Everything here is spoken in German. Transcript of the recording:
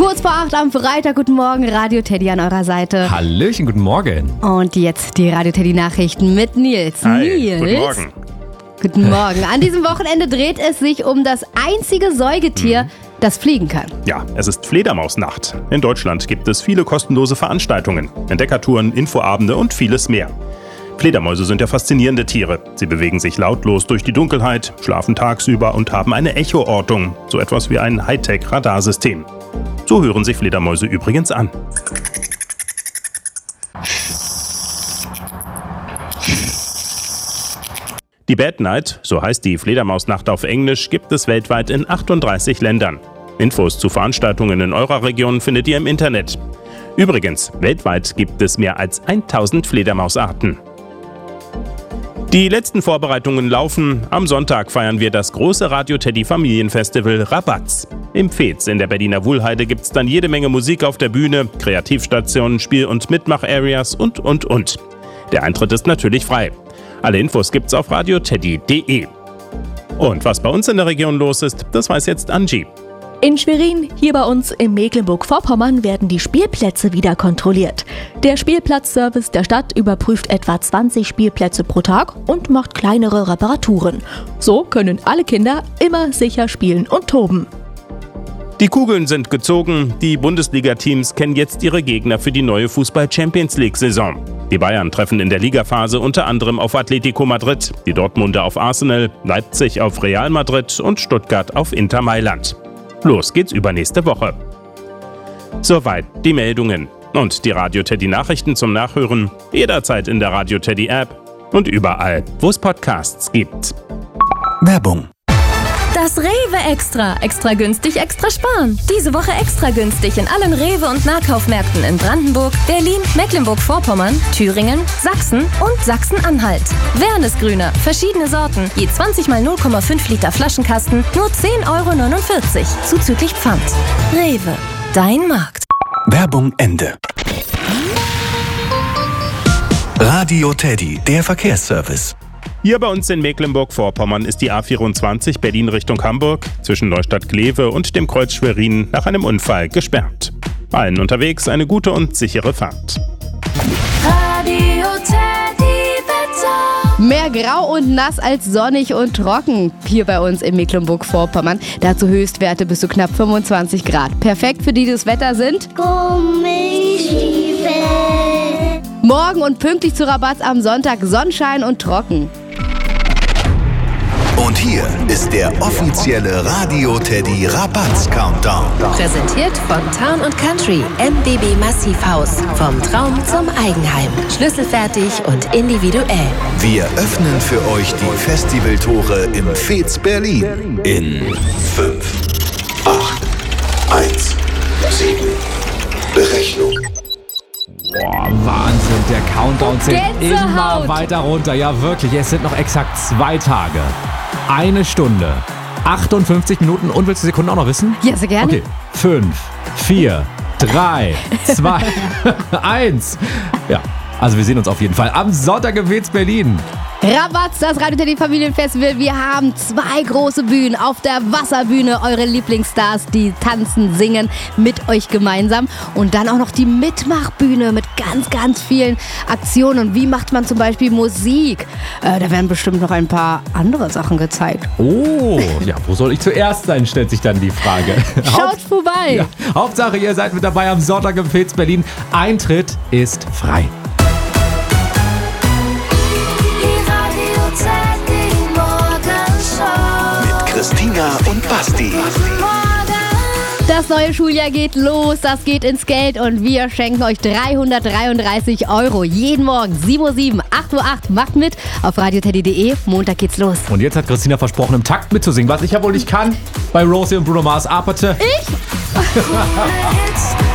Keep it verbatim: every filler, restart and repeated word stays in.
Kurz vor acht am Freitag, guten Morgen, Radio Teddy an eurer Seite. Hallöchen, guten Morgen. Und jetzt die Radio Teddy Nachrichten mit Nils. Hi, Nils. guten Morgen. Guten Morgen. An diesem Wochenende dreht es sich um das einzige Säugetier, mhm. das fliegen kann. Ja, es ist Fledermausnacht. In Deutschland gibt es viele kostenlose Veranstaltungen, Entdeckertouren, Infoabende und vieles mehr. Fledermäuse sind ja faszinierende Tiere. Sie bewegen sich lautlos durch die Dunkelheit, schlafen tagsüber und haben eine Echoortung, so etwas wie ein Hightech-Radarsystem. So hören sich Fledermäuse übrigens an. Die Bad Night, so heißt die Fledermausnacht auf Englisch, gibt es weltweit in achtunddreißig Ländern. Infos zu Veranstaltungen in eurer Region findet ihr im Internet. Übrigens, weltweit gibt es mehr als tausend Fledermausarten. Die letzten Vorbereitungen laufen. Am Sonntag feiern wir das große Radio Teddy Familienfestival Rabatz. Im Pfez in der Berliner Wuhlheide gibt's dann jede Menge Musik auf der Bühne, Kreativstationen, Spiel- und Mitmach-Areas und, und, und. Der Eintritt ist natürlich frei. Alle Infos gibt's auf radioteddy punkt de. Und was bei uns in der Region los ist, das weiß jetzt Angie. In Schwerin, hier bei uns in Mecklenburg-Vorpommern, werden die Spielplätze wieder kontrolliert. Der Spielplatzservice der Stadt überprüft etwa zwanzig Spielplätze pro Tag und macht kleinere Reparaturen. So können alle Kinder immer sicher spielen und toben. Die Kugeln sind gezogen. Die Bundesliga-Teams kennen jetzt ihre Gegner für die neue Fußball-Champions-League-Saison. Die Bayern treffen in der Ligaphase unter anderem auf Atletico Madrid, die Dortmunder auf Arsenal, Leipzig auf Real Madrid und Stuttgart auf Inter Mailand. Los geht's übernächste Woche. Soweit die Meldungen. Und die Radio Teddy Nachrichten zum Nachhören jederzeit in der Radio Teddy App und überall, wo es Podcasts gibt. Werbung. Das Rewe Extra. Extra günstig, extra sparen. Diese Woche extra günstig in allen Rewe- und Nahkaufmärkten in Brandenburg, Berlin, Mecklenburg-Vorpommern, Thüringen, Sachsen und Sachsen-Anhalt. Wernesgrüner, verschiedene Sorten, je zwanzig mal null Komma fünf Liter Flaschenkasten, nur zehn Euro neunundvierzig, zuzüglich Pfand. Rewe, dein Markt. Werbung Ende. Radio Teddy, der Verkehrsservice. Hier bei uns in Mecklenburg-Vorpommern ist die A vierundzwanzig Berlin Richtung Hamburg zwischen Neustadt-Glewe und dem Kreuz Schwerin nach einem Unfall gesperrt. Allen unterwegs eine gute und sichere Fahrt. Radio Teddy Wetter. Mehr grau und nass als sonnig und trocken hier bei uns in Mecklenburg-Vorpommern. Dazu Höchstwerte bis zu knapp fünfundzwanzig Grad. Perfekt für die das Wetter sind Gummistiefel. Morgen und pünktlich zu Rabatz am Sonntag Sonnenschein und trocken. Und hier ist der offizielle Radio Teddy Rabatz Countdown. Präsentiert von Town und Country, M B B Massivhaus. Vom Traum zum Eigenheim. Schlüsselfertig und individuell. Wir öffnen für euch die Festivaltore im Pfez Berlin. In fünf, acht, eins, sieben, Berechnung. Boah, Wahnsinn, der Countdown zählt Gänsehaut. immer weiter runter. Ja, wirklich, es sind noch exakt zwei Tage. Eine Stunde, achtundfünfzig Minuten und willst du die Sekunden auch noch wissen? Ja, sehr gerne. Okay, fünf, vier, drei, zwei, eins. Ja, also wir sehen uns auf jeden Fall am Sonntag im Pfez Berlin. Rabatz, das Radio Teddy Familienfestival. Wir haben zwei große Bühnen. Auf der Wasserbühne eure Lieblingsstars, die tanzen, singen mit euch gemeinsam. Und dann auch noch die Mitmachbühne mit ganz, ganz vielen Aktionen. Wie macht man zum Beispiel Musik? Äh, da werden bestimmt noch ein paar andere Sachen gezeigt. Oh, ja, wo soll ich zuerst sein, stellt sich dann die Frage. Schaut Haupt- vorbei. Ja, Hauptsache, ihr seid mit dabei am Sonntag im Pfez Berlin. Eintritt ist frei. Christina und Basti. Das neue Schuljahr geht los, das geht ins Geld und wir schenken euch dreihundertdreiunddreißig Euro. Jeden Morgen sieben Uhr sieben, acht Uhr acht. Macht mit auf radioteddy punkt de. Montag geht's los. Und jetzt hat Christina versprochen, im Takt mitzusingen, was ich ja wohl nicht kann. Bei Rosie und Bruno Mars. Ah, bitte. Ich?